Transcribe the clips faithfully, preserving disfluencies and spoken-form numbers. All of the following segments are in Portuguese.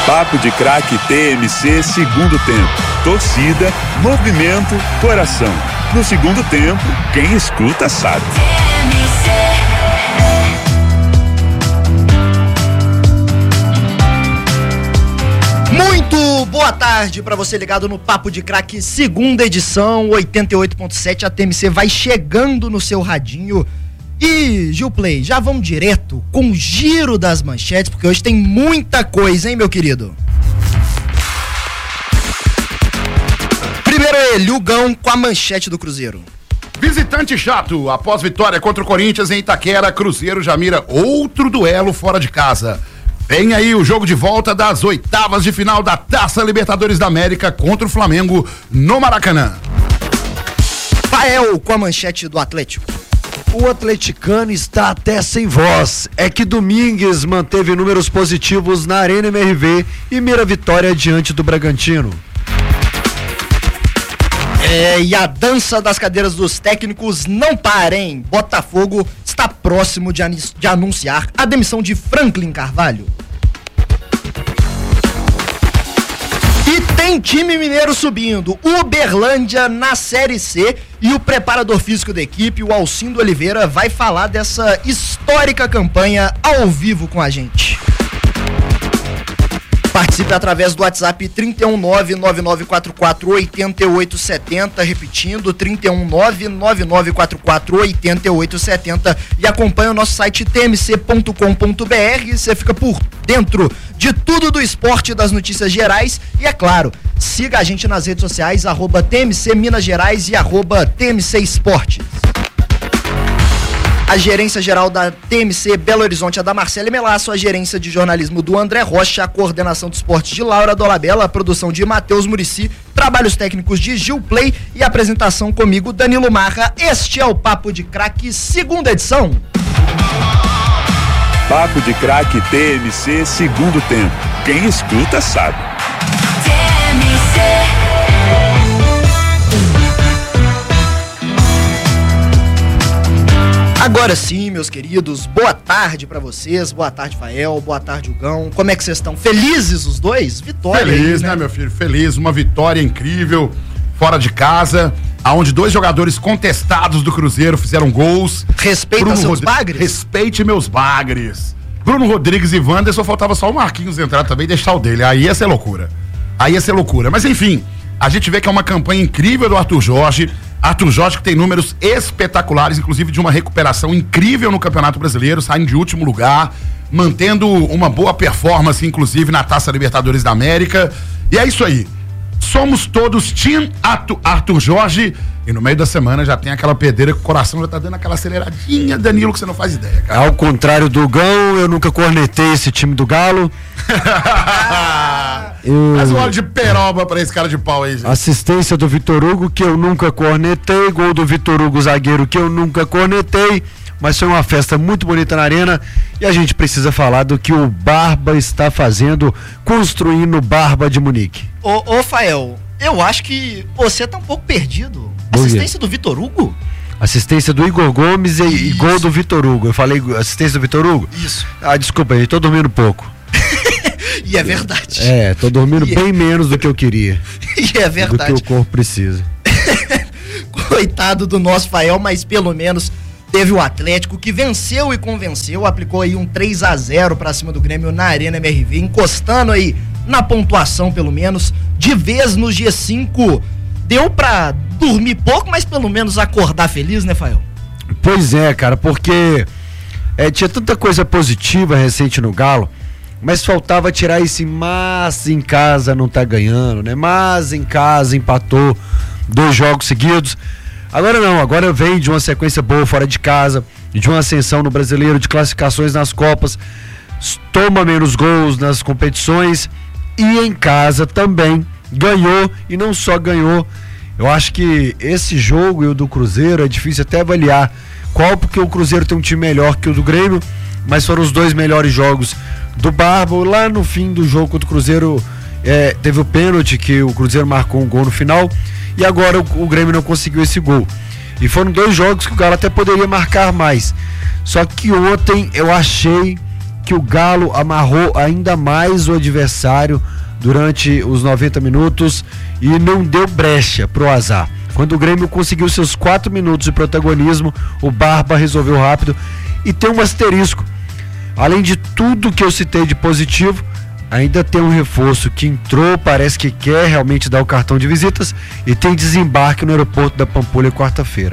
Papo de Craque T M C, segundo tempo. Torcida, movimento, coração. No segundo tempo, quem escuta sabe. Muito boa tarde para você ligado no Papo de Craque, segunda edição, oitenta e oito ponto sete. A T M C vai chegando no seu radinho. E, Gilplay, já vamos direto com o giro das manchetes, porque hoje tem muita coisa, hein, meu querido? Primeiro ele, o Gão, com a manchete do Cruzeiro. Visitante chato, após vitória contra o Corinthians em Itaquera, Cruzeiro já mira outro duelo fora de casa. Vem aí o jogo de volta das oitavas de final da Taça Libertadores da América contra o Flamengo no Maracanã. Fael, com a manchete do Atlético. O atleticano está até sem voz. É que Domingues manteve números positivos na Arena M R V e mira vitória diante do Bragantino. É, e a dança das cadeiras dos técnicos não para, hein? Botafogo está próximo de, anis, de anunciar a demissão de Franklin Carvalho. E tem time mineiro subindo, Uberlândia na Série C, e o preparador físico da equipe, o Alcindo Oliveira, vai falar dessa histórica campanha ao vivo com a gente. Participe através do WhatsApp trinta e um nove nove nove quatro quatro oito oito sete zero, repetindo, trinta e um nove nove nove quatro quatro oito oito sete zero, e acompanhe o nosso site t m c ponto com ponto b r. Você fica por dentro de tudo do esporte, das notícias gerais, e é claro, siga a gente nas redes sociais, arroba T M C Minas Gerais e arroba T M C Esportes. A gerência geral da T M C Belo Horizonte é da Marcele Melasso, a gerência de jornalismo do André Rocha, a coordenação de esportes de Laura Dolabella, a produção de Matheus Murici, trabalhos técnicos de Gilplay e a apresentação comigo, Danilo Marra. Este é o Papo de Craque, segunda edição. Papo de Craque T M C, segundo tempo. Quem escuta sabe. T M C. Agora sim, meus queridos, boa tarde pra vocês, boa tarde, Fael, boa tarde, Hugão. Como é que vocês estão? Felizes os dois? Vitória. Feliz, aí, né? né, meu filho? Feliz, uma vitória incrível, fora de casa, aonde dois jogadores contestados do Cruzeiro fizeram gols. Respeita Bruno seus Rodri... bagres? Respeite meus bagres. Bruno Rodrigues e Wanderson, faltava só o Marquinhos entrar também e deixar o dele. Aí ia ser loucura. Aí ia ser loucura. Mas enfim, a gente vê que é uma campanha incrível do Arthur Jorge. Arthur Jorge que tem números espetaculares, inclusive de uma recuperação incrível no Campeonato Brasileiro, saindo de último lugar, mantendo uma boa performance, inclusive na Taça Libertadores da América. E é isso aí. Somos todos Team Arthur Jorge, e no meio da semana já tem aquela pedreira que o coração já tá dando aquela aceleradinha, Danilo, que você não faz ideia, cara. Ao contrário do Gão, eu nunca cornetei esse time do Galo. eu... Faz um óleo de peroba pra esse cara de pau aí, gente. Assistência do Vitor Hugo, que eu nunca cornetei. Gol do Vitor Hugo, zagueiro, que eu nunca cornetei. Mas foi uma festa muito bonita na arena, e a gente precisa falar do que o Barba está fazendo, construindo o Barba de Munique. Ô, ô Fael, eu acho que você tá um pouco perdido. Assistência do Vitor Hugo? Assistência do Igor Gomes e, e gol do Vitor Hugo. Eu falei assistência do Vitor Hugo? Isso. Ah, desculpa aí, tô dormindo pouco. E é verdade. É, tô dormindo e bem é... menos do que eu queria. E é verdade. Do que o corpo precisa. Coitado do nosso Fael, mas pelo menos teve o Atlético que venceu e convenceu, aplicou aí um três a zero pra cima do Grêmio na Arena M R V, encostando aí na pontuação pelo menos, de vez no G cinco. Deu pra dormir pouco, mas pelo menos acordar feliz, né, Fael? Pois é, cara, porque é, tinha tanta coisa positiva recente no Galo, mas faltava tirar esse mas em casa não tá ganhando, né? Mas em casa empatou dois jogos seguidos. Agora não, agora vem de uma sequência boa fora de casa, de uma ascensão no Brasileiro, de classificações nas Copas, toma menos gols nas competições e em casa também ganhou, e não só ganhou. Eu acho que esse jogo e o do Cruzeiro é difícil até avaliar qual, porque o Cruzeiro tem um time melhor que o do Grêmio, mas foram os dois melhores jogos do Barba. Lá no fim do jogo contra o Cruzeiro é, teve o pênalti que o Cruzeiro marcou um gol no final, e agora o, o Grêmio não conseguiu esse gol. E foram dois jogos que o Galo até poderia marcar mais. Só que ontem eu achei que o Galo amarrou ainda mais o adversário durante os noventa minutos e não deu brecha pro azar. Quando o Grêmio conseguiu seus quatro minutos de protagonismo, o Barba resolveu rápido. E tem um asterisco. Além de tudo que eu citei de positivo, ainda tem um reforço que entrou, parece que quer realmente dar o cartão de visitas e tem desembarque no aeroporto da Pampulha quarta-feira.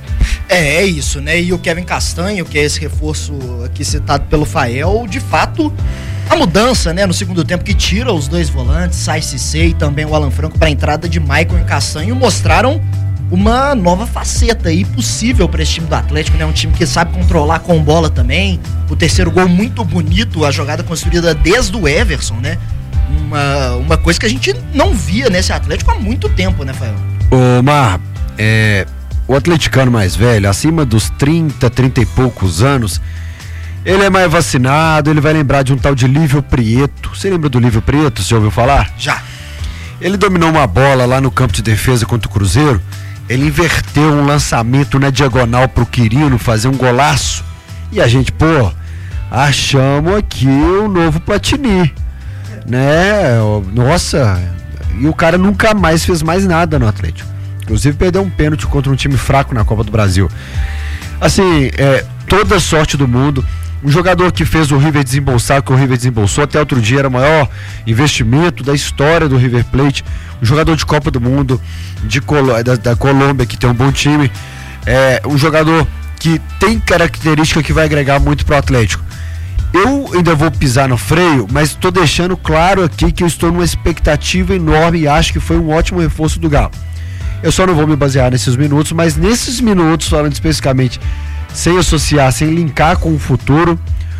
É, é isso, né? E o Kevin Castanho, que é esse reforço aqui citado pelo Fael, de fato, a mudança, né, no segundo tempo, que tira os dois volantes, sai Cissé e também o Alan Franco para a entrada de Maicon e Castanho, mostraram uma nova faceta aí possível para esse time do Atlético, né? Um time que sabe controlar com bola também. O terceiro gol muito bonito, a jogada construída desde o Everson, né? Uma, uma coisa que a gente não via nesse Atlético há muito tempo, né, Fael? Ô, Mar, é, o atleticano mais velho, acima dos trinta, trinta e poucos anos, ele é mais vacinado, ele vai lembrar de um tal de Lívio Prieto. Você lembra do Lívio Prieto? Você ouviu falar? Já. Ele dominou uma bola lá no campo de defesa contra o Cruzeiro. Ele inverteu um lançamento na diagonal pro Quirino fazer um golaço. E a gente, pô, achamos aqui o novo Platini, né? Nossa, e o cara nunca mais fez mais nada no Atlético. Inclusive perdeu um pênalti contra um time fraco na Copa do Brasil. Assim, é, toda a sorte do mundo. Um jogador que fez o River desembolsar, que o River desembolsou até outro dia, era o maior investimento da história do River Plate. Um jogador de Copa do Mundo, de Col- da, da Colômbia, que tem um bom time. É, um jogador que tem característica que vai agregar muito pro Atlético. Eu ainda vou pisar no freio, mas estou deixando claro aqui que eu estou numa expectativa enorme e acho que foi um ótimo reforço do Galo. Eu só não vou me basear nesses minutos, mas nesses minutos, falando especificamente, sem associar, sem linkar com o futuro,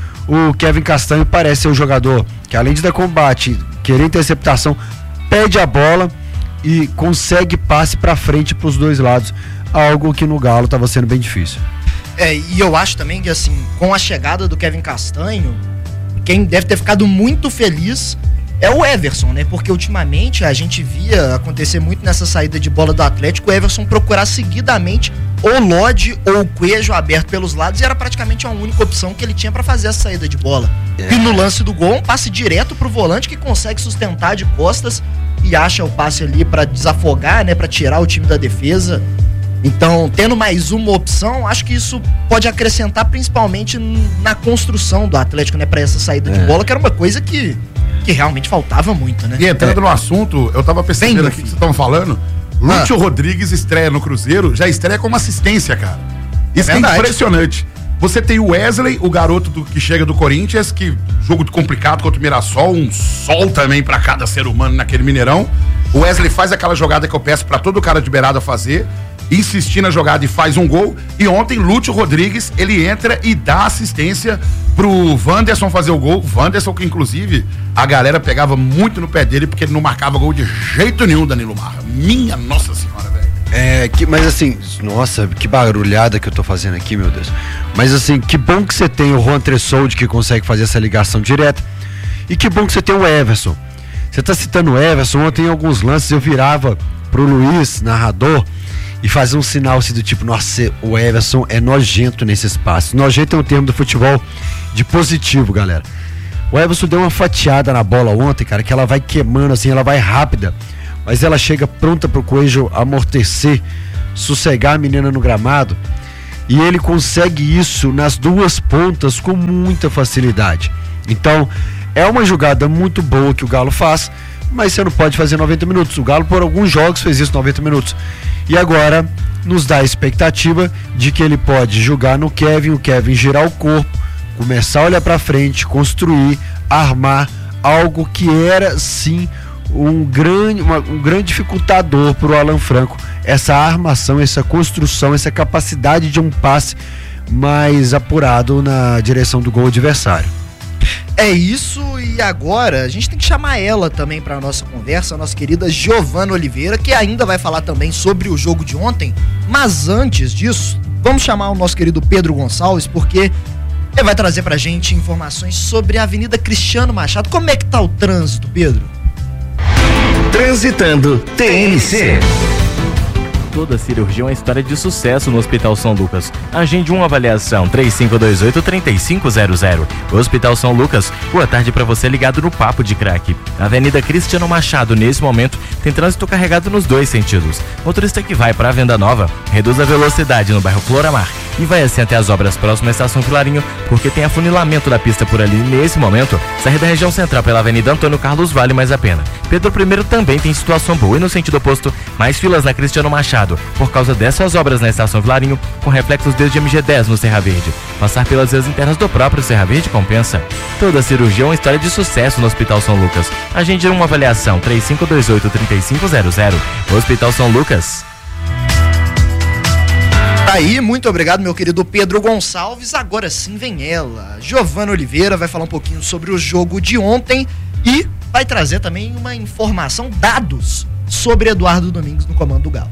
o Kevin Castanho parece ser um jogador que, além de dar combate, querer interceptação, pede a bola e consegue passe para frente para os dois lados, algo que no Galo estava sendo bem difícil. É, e eu acho também que, assim, com a chegada do Kevin Castanho, quem deve ter ficado muito feliz é o Everson, né? Porque ultimamente a gente via acontecer muito nessa saída de bola do Atlético, o Everson procurar seguidamente ou Lodge ou Coelho aberto pelos lados, e era praticamente a única opção que ele tinha para fazer essa saída de bola. É. E no lance do gol, um passe direto pro volante que consegue sustentar de costas e acha o passe ali para desafogar, né? Para tirar o time da defesa. Então, tendo mais uma opção, acho que isso pode acrescentar principalmente na construção do Atlético, né? Para essa saída é. de bola, que era uma coisa que que realmente faltava muito, né? E entrando é. no assunto, eu tava percebendo aqui que vocês estavam falando, Lúcio ah. Rodrigues estreia no Cruzeiro, já estreia como assistência, cara. Isso é, é impressionante. Você tem o Wesley, o garoto do, que chega do Corinthians, que jogo complicado contra o Mirassol, um sol também pra cada ser humano naquele Mineirão. O Wesley faz aquela jogada que eu peço pra todo cara de beirada fazer, insistir na jogada e faz um gol. E ontem, Lúcio Rodrigues, ele entra e dá assistência pro Wanderson fazer o gol. Wanderson, que inclusive a galera pegava muito no pé dele porque ele não marcava gol de jeito nenhum, Danilo Marra. Minha Nossa Senhora, velho. É, que, mas assim, nossa, que barulhada que eu tô fazendo aqui, meu Deus. Mas assim, que bom que você tem o Juan Tressoldi que consegue fazer essa ligação direta. E que bom que você tem o Everson. Você tá citando o Everson, ontem em alguns lances eu virava pro Luiz, narrador, e fazer um sinal assim do tipo, nossa, o Everson é nojento nesse espaço. Nojento é um termo do futebol de positivo, galera. O Everson deu uma fatiada na bola ontem, cara, que ela vai queimando assim, ela vai rápida, mas ela chega pronta pro Coelho amortecer, sossegar a menina no gramado, e ele consegue isso nas duas pontas com muita facilidade. Então, é uma jogada muito boa que o Galo faz, mas você não pode fazer noventa minutos. O Galo, por alguns jogos, fez isso noventa minutos. E agora nos dá a expectativa de que ele pode jogar no Kevin, o Kevin girar o corpo, começar a olhar para frente, construir, armar algo que era sim um grande, uma, um grande dificultador para o Alan Franco, essa armação, essa construção, essa capacidade de um passe mais apurado na direção do gol adversário. É isso, e agora a gente tem que chamar ela também para a nossa conversa, a nossa querida Giovana Oliveira, que ainda vai falar também sobre o jogo de ontem. Mas antes disso, vamos chamar o nosso querido Pedro Gonçalves, porque ele vai trazer pra gente informações sobre a Avenida Cristiano Machado. Como é que tá o trânsito, Pedro? Transitando T N C. Toda cirurgia é uma história de sucesso no Hospital São Lucas. Agende uma avaliação três cinco dois oito, três cinco zero zero. Hospital São Lucas, boa tarde para você ligado no Papo de Craque. Avenida Cristiano Machado, nesse momento, tem trânsito carregado nos dois sentidos. Motorista que vai para a Venda Nova, reduz a velocidade no bairro Floramar e vai assim até as obras próximas à Estação Vilarinho, porque tem afunilamento da pista por ali nesse momento. Sair da região central pela Avenida Antônio Carlos vale mais a pena. Pedro I também tem situação boa e no sentido oposto, mais filas na Cristiano Machado, por causa dessas obras na Estação Vilarinho, com reflexos desde M G dez no Serra Verde. Passar pelas vias internas do próprio Serra Verde compensa. Toda cirurgia é uma história de sucesso no Hospital São Lucas. Agende uma avaliação três cinco dois oito, três cinco zero zero. Hospital São Lucas. Aí, muito obrigado, meu querido Pedro Gonçalves. Agora sim vem ela. Giovana Oliveira vai falar um pouquinho sobre o jogo de ontem e vai trazer também uma informação, dados sobre Eduardo Domingues no comando do Galo.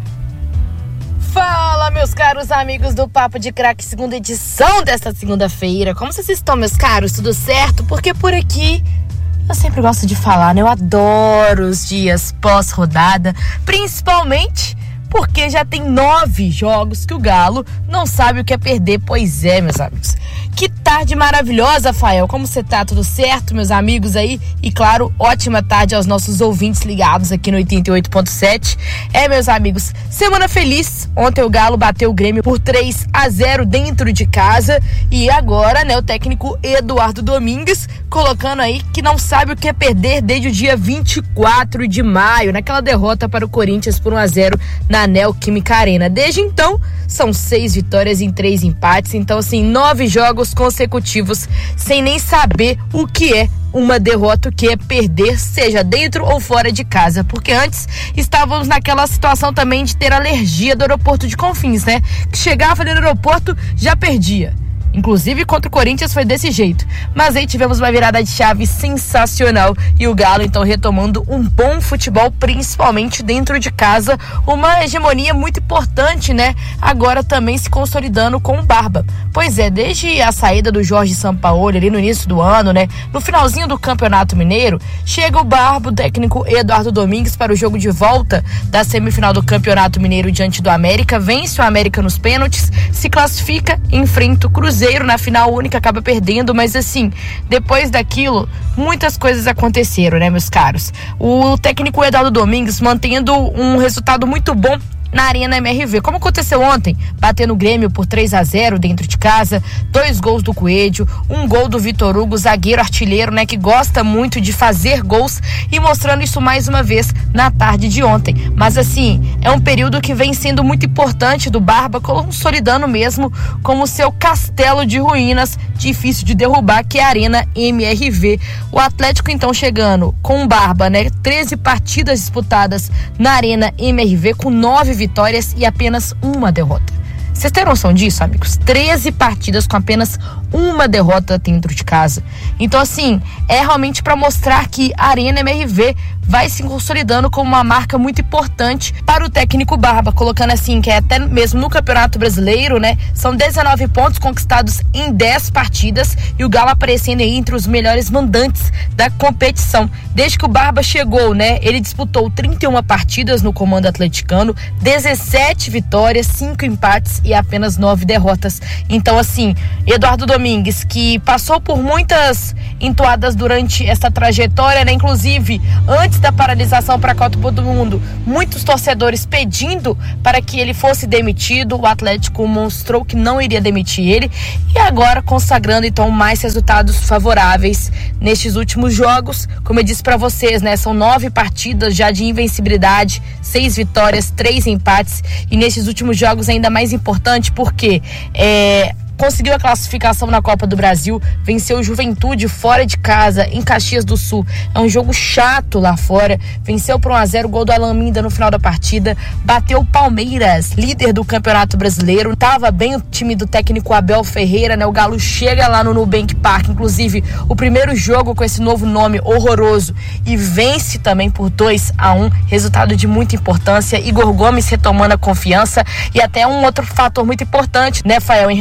Fala, meus caros amigos do Papo de Craque, segunda edição desta segunda-feira. Como vocês estão, meus caros? Tudo certo? Porque por aqui eu sempre gosto de falar, né? Eu adoro os dias pós-rodada, principalmente porque já tem nove jogos que o Galo não sabe o que é perder. Pois é, meus amigos. Que tarde maravilhosa, Fael. Como você tá? Tudo certo, meus amigos aí? E claro, ótima tarde aos nossos ouvintes ligados aqui no oitenta e oito ponto sete. É, meus amigos, semana feliz. Ontem o Galo bateu o Grêmio por três a zero dentro de casa. E agora, né, o técnico Eduardo Domingues colocando aí que não sabe o que é perder desde o dia vinte e quatro de maio, naquela derrota para o Corinthians por um a zero na Neoquímica Arena. Desde então, são seis vitórias em três empates. Então, assim, nove jogos consecutivos sem nem saber o que é uma derrota, o que é perder, seja dentro ou fora de casa, porque antes estávamos naquela situação também de ter alergia do aeroporto de Confins, né? Que chegava ali no aeroporto, já perdia. Inclusive contra o Corinthians foi desse jeito. Mas aí tivemos uma virada de chave sensacional e o Galo então retomando um bom futebol, principalmente dentro de casa. Uma hegemonia muito importante, né? Agora também se consolidando com o Barba. Pois é, desde a saída do Jorge Sampaoli ali no início do ano, né? No finalzinho do Campeonato Mineiro, chega o Barba, o técnico Eduardo Domingues, para o jogo de volta da semifinal do Campeonato Mineiro diante do América. Vence o América nos pênaltis, se classifica, enfrenta o Cruzeiro na final única, acaba perdendo, mas assim, depois daquilo, muitas coisas aconteceram, né, meus caros? O técnico Eduardo Domingues mantendo um resultado muito bom na Arena M R V, como aconteceu ontem, batendo o Grêmio por três a zero dentro de casa, dois gols do Coelho, um gol do Vitor Hugo, zagueiro artilheiro, né, que gosta muito de fazer gols, e mostrando isso mais uma vez na tarde de ontem. Mas assim, é um período que vem sendo muito importante do Barba, consolidando mesmo como seu castelo de ruínas, difícil de derrubar, que é a Arena M R V. O Atlético então chegando com o Barba, né, treze partidas disputadas na Arena M R V, com nove vitórias e apenas uma derrota. Vocês têm noção disso, amigos? treze partidas com apenas uma derrota dentro de casa. Então, assim, é realmente para mostrar que a Arena M R V vai se consolidando como uma marca muito importante para o técnico Barba, colocando assim, que é até mesmo no Campeonato Brasileiro, né? São dezenove pontos conquistados em dez partidas e o Galo aparecendo aí entre os melhores mandantes da competição. Desde que o Barba chegou, né? Ele disputou trinta e uma partidas no comando atleticano, dezessete vitórias, cinco empates e apenas nove derrotas. Então, assim, Eduardo Domingues, que passou por muitas entoadas durante essa trajetória, né? Inclusive, antes da paralisação para a Copa do Mundo, muitos torcedores pedindo para que ele fosse demitido. O Atlético mostrou que não iria demitir ele e agora consagrando então mais resultados favoráveis nestes últimos jogos. Como eu disse para vocês, né? São nove partidas já de invencibilidade, seis vitórias, três empates, e nesses últimos jogos ainda mais importante porque é... conseguiu a classificação na Copa do Brasil, venceu o Juventude fora de casa, em Caxias do Sul. É um jogo chato lá fora. Venceu por um a zero, gol do Alan Minda no final da partida. Bateu o Palmeiras, líder do Campeonato Brasileiro. Tava bem o time do técnico Abel Ferreira, né? O Galo chega lá no Nubank Park, inclusive o primeiro jogo com esse novo nome horroroso, e vence também por dois a um. Resultado de muita importância. Igor Gomes retomando a confiança. E até um outro fator muito importante, né, Fael, em relação ao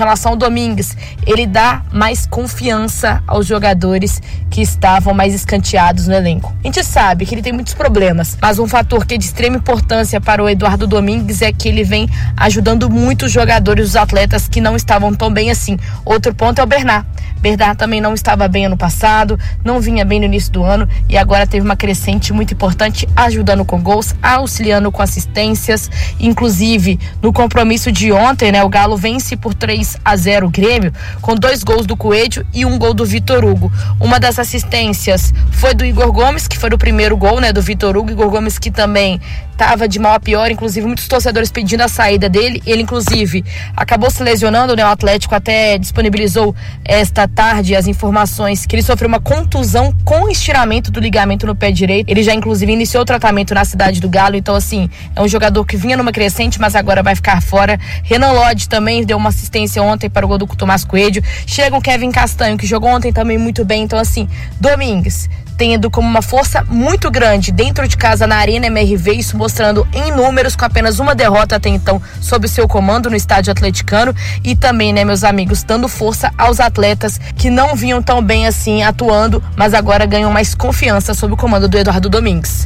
Domingues, ele dá mais confiança aos jogadores que estavam mais escanteados no elenco. A gente sabe que ele tem muitos problemas, mas um fator que é de extrema importância para o Eduardo Domingues é que ele vem ajudando muito os jogadores, os atletas que não estavam tão bem assim. Outro ponto é o Bernard. Bernard também não estava bem ano passado, não vinha bem no início do ano e agora teve uma crescente muito importante, ajudando com gols, auxiliando com assistências. Inclusive, no compromisso de ontem, né, o Galo vence por três a zero o Grêmio, com dois gols do Coelho e um gol do Vitor Hugo. Uma das assistências foi do Igor Gomes, que foi o primeiro gol, né, do Vitor Hugo. Igor Gomes que também estava de mal a pior, inclusive muitos torcedores pedindo a saída dele. Ele, inclusive, acabou se lesionando, né? O Atlético até disponibilizou esta tarde as informações que ele sofreu uma contusão com estiramento do ligamento no pé direito. Ele já, inclusive, iniciou o tratamento na cidade do Galo. Então, assim, é um jogador que vinha numa crescente, mas agora vai ficar fora. Renan Lodge também deu uma assistência ontem para o gol do Tomás Coelho. Chega o Kevin Castanho, que jogou ontem também muito bem. Então, assim, Domingues tendo como uma força muito grande dentro de casa na Arena M R V, isso mostrando em números, com apenas uma derrota até então sob o seu comando no estádio atleticano, e também, né, meus amigos, dando força aos atletas que não vinham tão bem assim atuando, mas agora ganham mais confiança sob o comando do Eduardo Domingues.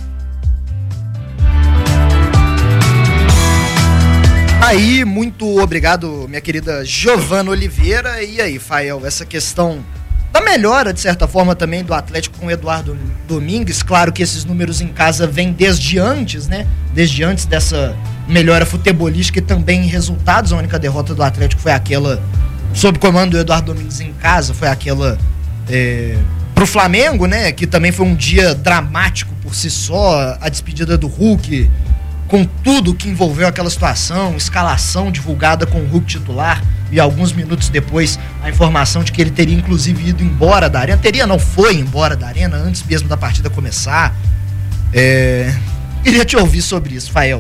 Aí, muito obrigado, minha querida Giovana Oliveira. E aí, Fael, essa questão da melhora, de certa forma, também do Atlético com o Eduardo Domingues. Claro que esses números em casa vêm desde antes, né? Desde antes dessa melhora futebolística e também em resultados. A única derrota do Atlético foi aquela, sob comando do Eduardo Domingues em casa, foi aquela é, pro Flamengo, né? Que também foi um dia dramático por si só. A despedida do Hulk, com tudo que envolveu aquela situação, escalação divulgada com o Hulk titular, e alguns minutos depois a informação de que ele teria inclusive ido embora da Arena. Teria, não, foi embora da Arena antes mesmo da partida começar. É... Queria te ouvir sobre isso, Fael.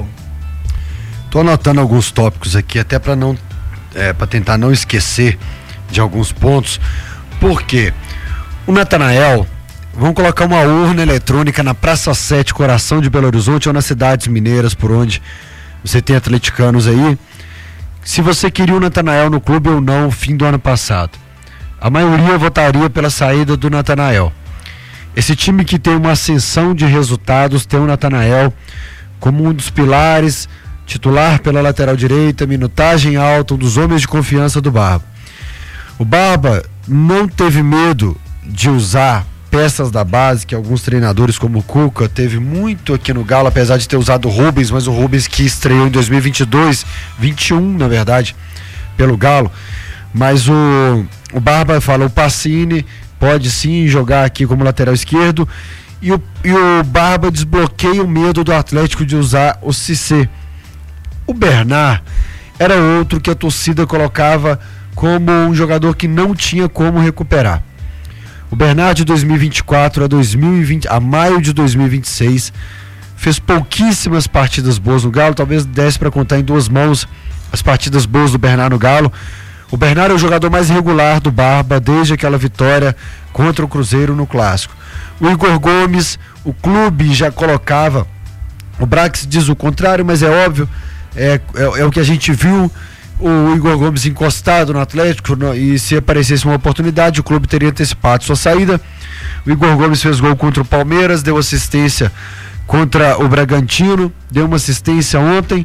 Tô anotando alguns tópicos aqui, até para não é, para tentar não esquecer de alguns pontos. Por quê? O Natanael, vamos colocar uma urna eletrônica na Praça sete, coração de Belo Horizonte, ou nas cidades mineiras, por onde você tem atleticanos aí, se você queria o Natanael no clube ou não, fim do ano passado. A maioria votaria pela saída do Natanael. Esse time que tem uma ascensão de resultados tem o Natanael como um dos pilares, titular pela lateral direita, minutagem alta, um dos homens de confiança do Barba. O Barba não teve medo de usar peças da base, que alguns treinadores como o Cuca teve muito aqui no Galo, apesar de ter usado o Rubens, mas o Rubens que estreou em dois mil e vinte e dois, vinte e um na verdade, pelo Galo. Mas o, o Barba fala, o Pacini pode sim jogar aqui como lateral esquerdo, e o, e o Barba desbloqueia o medo do Atlético de usar o Cissé. O Bernard era outro que a torcida colocava como um jogador que não tinha como recuperar. O Bernard de dois mil e vinte e quatro a, dois mil e vinte, a maio de dois mil e vinte e seis fez pouquíssimas partidas boas no Galo, talvez desse para contar em duas mãos as partidas boas do Bernard no Galo. O Bernard é o jogador mais regular do Barba desde aquela vitória contra o Cruzeiro no Clássico. O Igor Gomes, o clube já colocava, o Brax diz o contrário, mas é óbvio, é, é, é o que a gente viu, o Igor Gomes encostado no Atlético, no, e se aparecesse uma oportunidade o clube teria antecipado sua saída. O Igor Gomes fez gol contra o Palmeiras, deu assistência contra o Bragantino, deu uma assistência ontem,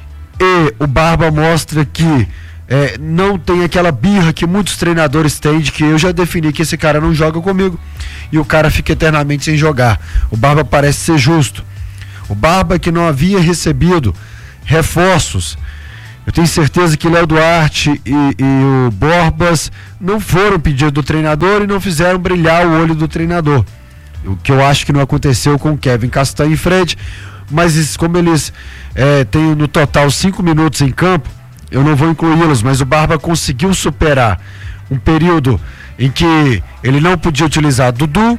e o Barba mostra que é, não tem aquela birra que muitos treinadores têm de que eu já defini que esse cara não joga comigo e o cara fica eternamente sem jogar. O Barba parece ser justo. O Barba, que não havia recebido reforços, eu tenho certeza que Léo Duarte e, e o Borbas não foram pedido do treinador e não fizeram brilhar o olho do treinador. O que eu acho que não aconteceu com Kevin Castanho e Fred, mas como eles é, têm no total cinco minutos em campo, eu não vou incluí-los, mas o Barba conseguiu superar um período em que ele não podia utilizar Dudu,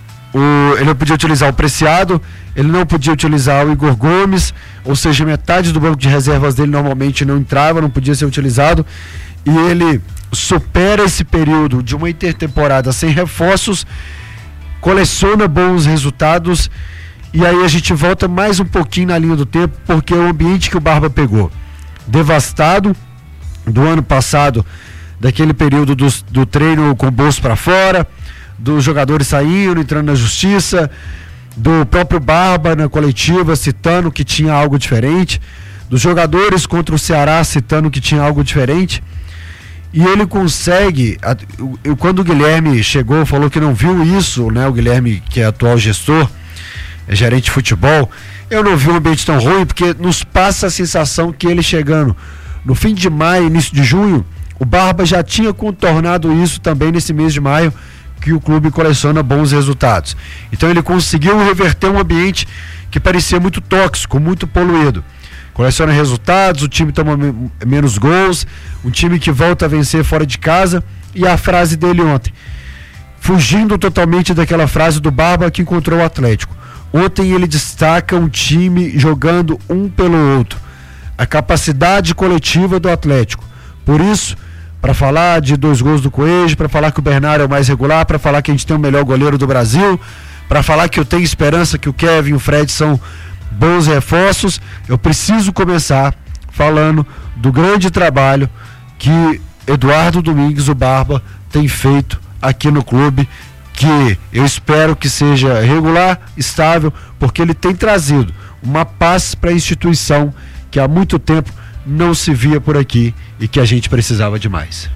o, ele não podia utilizar o Preciado, ele não podia utilizar o Igor Gomes, ou seja, metade do banco de reservas dele normalmente não entrava, não podia ser utilizado, e ele supera esse período de uma intertemporada sem reforços, coleciona bons resultados, e aí a gente volta mais um pouquinho na linha do tempo, porque é o ambiente que o Barba pegou, devastado do ano passado daquele período do, do treino com o bolso para fora, dos jogadores saindo, entrando na justiça, do próprio Barba na coletiva citando que tinha algo diferente, dos jogadores contra o Ceará citando que tinha algo diferente. E ele consegue, quando o Guilherme chegou, falou que não viu isso, né? O Guilherme, que é atual gestor, é gerente de futebol, eu não vi um ambiente tão ruim, porque nos passa a sensação que ele chegando no fim de maio, início de junho, o Barba já tinha contornado isso também nesse mês de maio, que o clube coleciona bons resultados. Então ele conseguiu reverter um ambiente que parecia muito tóxico, muito poluído. Coleciona resultados, o time toma me- menos gols, um time que volta a vencer fora de casa. E a frase dele ontem, fugindo totalmente daquela frase do Barba que encontrou o Atlético. Ontem ele destaca um time jogando um pelo outro, a capacidade coletiva do Atlético. Por isso, para falar de dois gols do Coelho, para falar que o Bernardo é o mais regular, para falar que a gente tem o melhor goleiro do Brasil, para falar que eu tenho esperança que o Kevin e o Fred são bons reforços, eu preciso começar falando do grande trabalho que Eduardo Domingues, o Barba, tem feito aqui no clube, que eu espero que seja regular, estável, porque ele tem trazido uma paz para a instituição que há muito tempo não se via por aqui e que a gente precisava demais.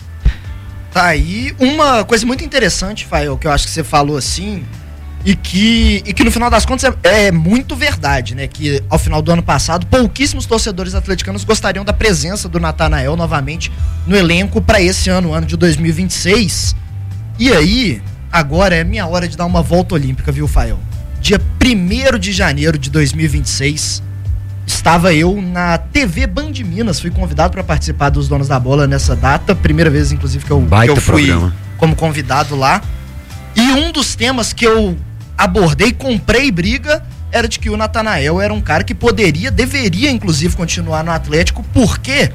Tá aí uma coisa muito interessante, Fael, que eu acho que você falou assim, e que, e que no final das contas é, é muito verdade, né? Que ao final do ano passado, pouquíssimos torcedores atleticanos gostariam da presença do Natanael novamente no elenco para esse ano, ano de dois mil e vinte e seis. E aí, agora é minha hora de dar uma volta olímpica, viu, Fael? Dia primeiro de janeiro de dois mil e vinte e seis, estava eu na T V Band Minas, fui convidado para participar dos Donos da Bola nessa data, primeira vez inclusive que eu, que eu fui programa. Como convidado lá. E um dos temas que eu abordei, comprei briga, era de que o Natanael era um cara que poderia, deveria inclusive continuar no Atlético, porque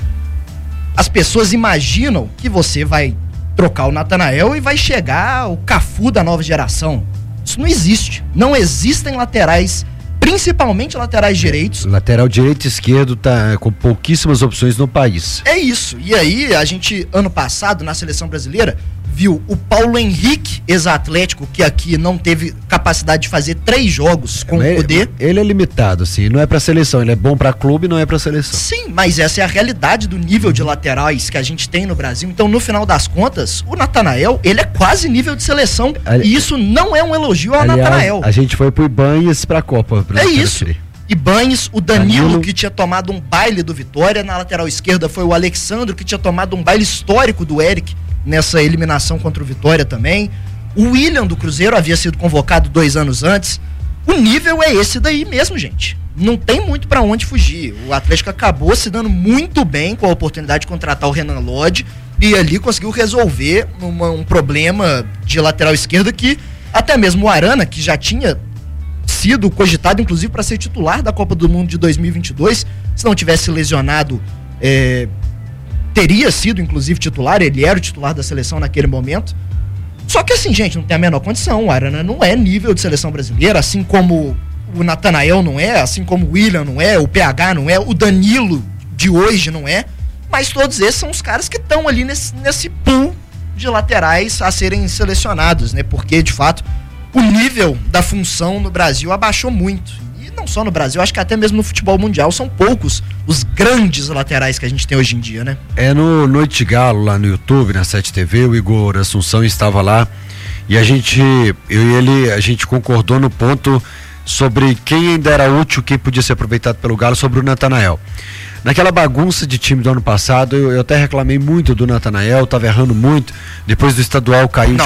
as pessoas imaginam que você vai trocar o Natanael e vai chegar o Cafu da nova geração. Isso não existe. Não existem laterais, principalmente laterais direitos. Lateral direito e esquerdo tá com pouquíssimas opções no país. É isso. E aí, a gente, ano passado, na seleção brasileira, viu o Paulo Henrique, ex-atlético, que aqui não teve capacidade de fazer três jogos com ele, o poder. Ele é limitado, assim, não é pra seleção, ele é bom pra clube, não é pra seleção. Sim, mas essa é a realidade do nível de laterais que a gente tem no Brasil. Então, no final das contas, o Natanael, ele é quase nível de seleção. Ali, e isso não é um elogio ao aliás, Natanael. A gente foi pro Ibanez pra Copa. Pra é isso. Ibanez, o Danilo, Danilo, que tinha tomado um baile do Vitória. Na lateral esquerda foi o Alexandro, que tinha tomado um baile histórico do Eric nessa eliminação contra o Vitória também. O William do Cruzeiro havia sido convocado dois anos antes. O nível é esse daí mesmo, gente. Não tem muito pra onde fugir. O Atlético acabou se dando muito bem com a oportunidade de contratar o Renan Lodge e ali conseguiu resolver uma, um problema de lateral esquerda que até mesmo o Arana, que já tinha sido cogitado inclusive para ser titular da Copa do Mundo de dois mil e vinte e dois, se não tivesse lesionado, é, teria sido inclusive titular, ele era o titular da seleção naquele momento. Só que assim, gente, não tem a menor condição. O Arana não é nível de seleção brasileira, assim como o Natanael não é, assim como o William não é, o P H não é, o Danilo de hoje não é, mas todos esses são os caras que estão ali nesse, nesse pool de laterais a serem selecionados, né? Porque, de fato, o nível da função no Brasil abaixou muito. E não só no Brasil, acho que até mesmo no futebol mundial são poucos os grandes laterais que a gente tem hoje em dia, né? É no Noite de Galo, lá no YouTube, na sete T V, o Igor Assunção estava lá e a gente, eu e ele, a gente concordou no ponto sobre quem ainda era útil, quem podia ser aproveitado pelo Galo, sobre o Natanael. Naquela bagunça de time do ano passado, eu, eu até reclamei muito do Natanael, estava errando muito, depois do estadual caiu. Não,